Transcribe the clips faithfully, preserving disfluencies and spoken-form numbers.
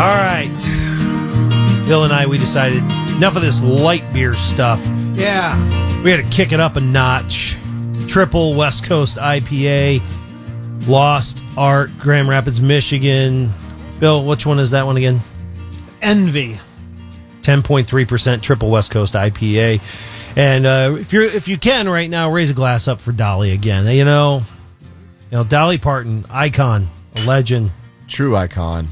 right. Bill and I, we decided enough of this light beer stuff. Yeah. We had to kick it up a notch. Triple West Coast I P A, Lost Art, Grand Rapids, Michigan. Bill, which one is that one again? Envy. ten point three percent Triple West Coast I P A. And uh, if you if you can right now, raise a glass up for Dolly again. You know, you know Dolly Parton, icon, a legend. True icon.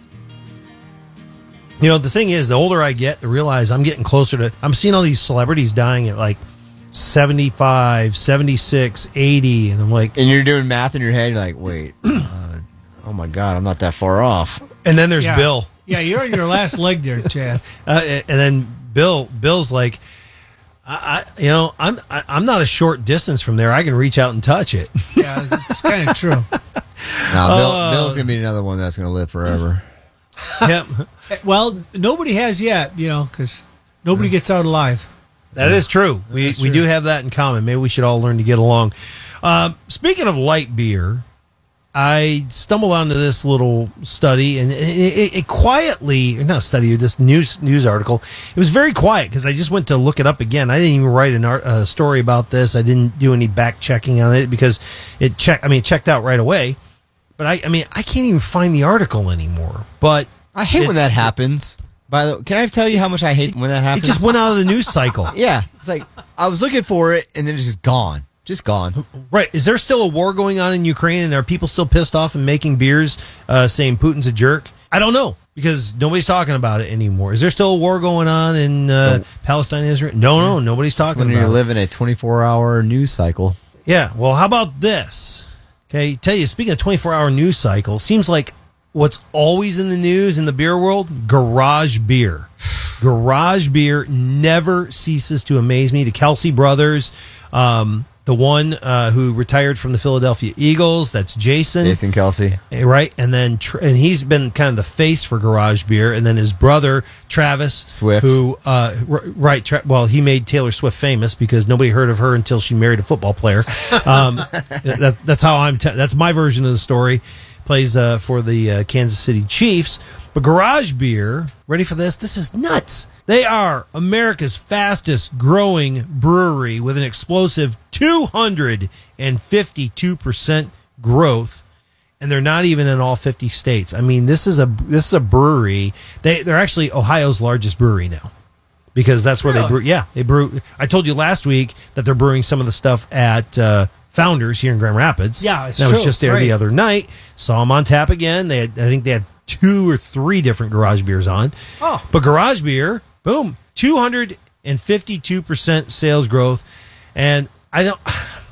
You know, the thing is, the older I get, I realize I'm getting closer to... I'm seeing all these celebrities dying at like seventy-five, seventy-six, eighty, and I'm like... And you're doing math in your head, you're like, wait, uh, oh my God, I'm not that far off. And then there's Yeah. Bill. Yeah, you're on your last leg there, Chad. Uh, and then Bill, Bill's like, I, I you know, I'm I, I'm not a short distance from there. I can reach out and touch it. Yeah, it's kind of true. No, Bill, Uh, Bill's going to be another one that's going to live forever. Yep, Well, nobody has yet, you know, because nobody gets out alive. that is true. We That's we true. do have that in common. Maybe we should all learn to get along. Um, speaking of light beer, I stumbled onto this little study, and it, it, it quietly, or not a study, this news news article. It was very quiet because I just went to look it up again. I didn't even write an art, a story about this. I didn't do any back checking on it because it checked. I mean, it checked out right away. But I, I mean, I can't even find the article anymore. But I hate when it's- that happens. By the way, can I tell you how much I hate when that It happens? just went out of the news cycle. Yeah. It's like, I was looking for it, and then it's just gone. Just gone. Right. Is there still a war going on in Ukraine, and are people still pissed off and making beers uh, saying Putin's a jerk? I don't know, because nobody's talking about it anymore. Is there still a war going on in uh, No. Palestine, Israel? No, no, nobody's talking When about you're it. living a twenty-four hour news cycle. Yeah, well, how about this? Okay, tell you, speaking of twenty-four hour news cycle, seems like what's always in the news in the beer world, garage beer. Garage beer never ceases to amaze me. The Kelsey brothers, um, the one uh, who retired from the Philadelphia Eagles, that's Jason. Jason Kelsey. Right, and then Tr- and he's been kind of the face for garage beer, and then his brother Travis Swift. who uh, r- right, tra- well, he made Taylor Swift famous because nobody heard of her until she married a football player. Um, that, that's how I'm. Te- that's my version of the story. Plays uh, for the uh, Kansas City Chiefs. But garage beer, ready for this? This is nuts. They are America's fastest growing brewery with an explosive two hundred fifty-two percent growth, and they're not even in all fifty states. I mean, this is a this is a brewery. They they're actually Ohio's largest brewery now, because that's where Really? they brew. Yeah, they brew. I told you last week that they're brewing some of the stuff at uh, Founders here in Grand Rapids. Yeah, it's And I was true. just there Right. the other night. Saw them on tap again. They had, I think they had two or three different garage beers on. Oh. But garage beer, boom, two hundred fifty-two percent sales growth. And I don't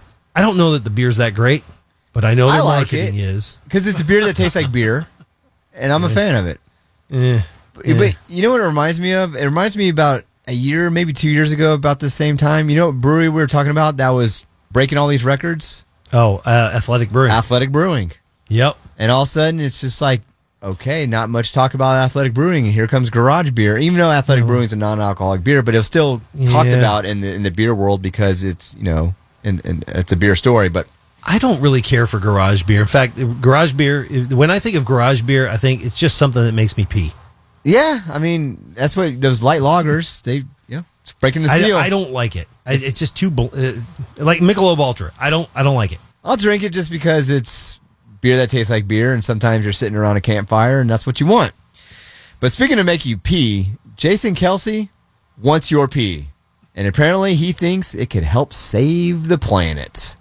I don't know that the beer's that great, but I know the I like marketing it. is. Because it's a beer that tastes like beer, and I'm a fan of it. Eh, But, eh. but you know what it reminds me of? It reminds me about a year, maybe two years ago, about the same time. You know what brewery we were talking about that was breaking all these records? Oh, uh, Athletic Brewing. Athletic Brewing. Yep. And all of a sudden, it's just like, okay, not much talk about Athletic Brewing, and here comes garage beer. Even though Athletic Brewing is a non-alcoholic beer, but it was still talked Yeah. about in the in the beer world because it's, you know, and, and it's a beer story. But I don't really care for garage beer. In fact, garage beer, when I think of garage beer, I think it's just something that makes me pee. yeah, I mean, that's what those light lagers, they, yeah, it's breaking the I, seal. I don't like it. I, it's just too bl- uh, like Michelob Ultra. I don't. I don't like it. I'll drink it just because it's beer that tastes like beer, and sometimes you're sitting around a campfire, and that's what you want. But speaking of make you pee, Jason Kelsey wants your pee, and apparently he thinks it could help save the planet.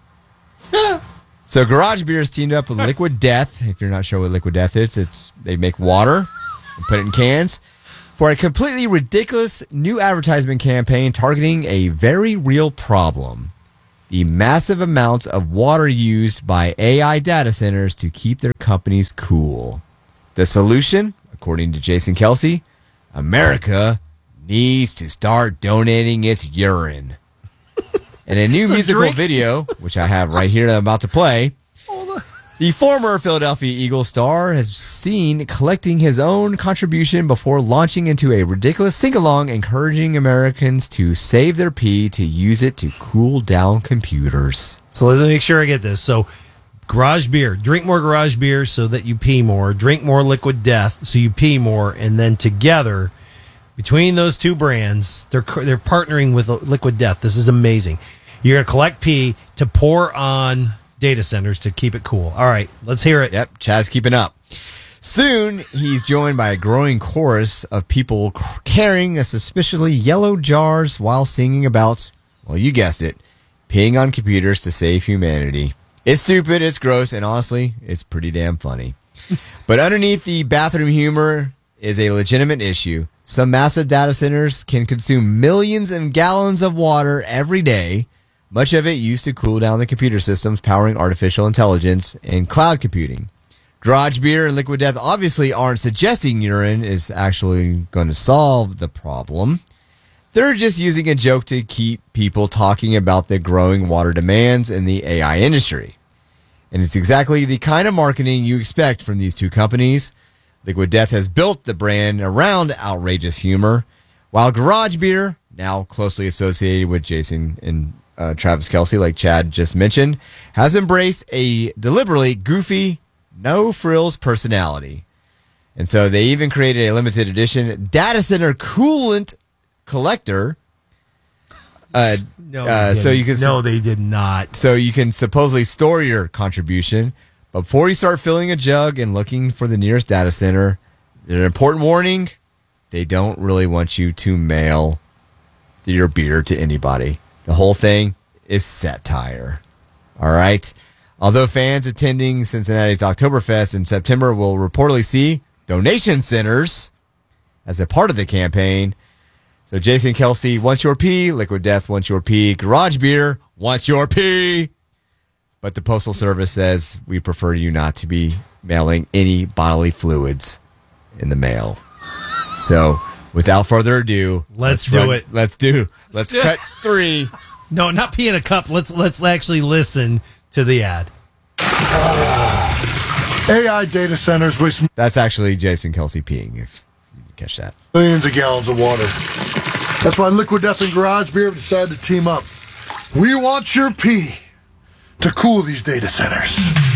So Garage Beer has teamed up with Liquid Death. If you're not sure what Liquid Death is, it's they make water and put it in cans for a completely ridiculous new advertisement campaign targeting a very real problem: the massive amounts of water used by A I data centers to keep their companies cool. The solution, according to Jason Kelsey, America needs to start donating its urine. In a new It's a musical drink. video, which I have right here that I'm about to play, the former Philadelphia Eagles star has seen collecting his own contribution before launching into a ridiculous sing-along encouraging Americans to save their pee to use it to cool down computers. So let's make sure I get this. So Garage beer. Drink more garage beer so that you pee more. Drink more Liquid Death so you pee more. And then together, between those two brands, they're they're partnering with Liquid Death. This is amazing. You're going to collect pee to pour on data centers to keep it cool. All right, let's hear it. Yep, Chad's keeping up. Soon, he's joined by a growing chorus of people carrying a suspiciously yellow jars while singing about, well, you guessed it, peeing on computers to save humanity. It's stupid, it's gross, and honestly, it's pretty damn funny. But underneath the bathroom humor is a legitimate issue. Some massive data centers can consume millions of gallons of water every day, much of it used to cool down the computer systems powering artificial intelligence and cloud computing. Garage beer and Liquid Death obviously aren't suggesting urine is actually going to solve the problem. They're just using a joke to keep people talking about the growing water demands in the A I industry. And it's exactly the kind of marketing you expect from these two companies. Liquid Death has built the brand around outrageous humor, while Garage Beer, now closely associated with Jason and uh, Travis Kelce, like Chad just mentioned, has embraced a deliberately goofy, no-frills personality. And so they even created a limited edition data center coolant collector. Uh, No, uh, so you can no, they did not. So you can supposedly store your contribution, but before you start filling a jug and looking for the nearest data center, there's an important warning: they don't really want you to mail your beer to anybody. The whole thing is satire. All right. Although fans attending Cincinnati's Oktoberfest in September will reportedly see donation centers as a part of the campaign. So Jason Kelce wants your pee, Liquid Death wants your pee, Garage Beer wants your pee. But the Postal Service says we prefer you not to be mailing any bodily fluids in the mail. So without further ado, Let's do run- it. Let's do. Let's cut three. No, not pee in a cup. Let's let's actually listen to the ad. A I data centers waste That's actually Jason Kelce peeing, if you can catch that. millions of gallons of water. That's why Liquid Death and Garage Beer have decided to team up. We want your pee to cool these data centers.